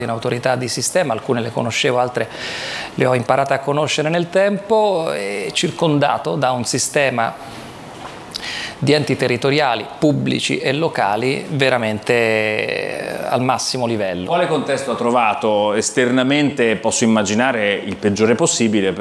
in autorità di sistema, alcune le conoscevo, altre le ho imparate a conoscere nel tempo, e circondato da un sistema di enti territoriali, pubblici e locali veramente al massimo livello. Quale contesto ha trovato? Esternamente posso immaginare il peggiore possibile,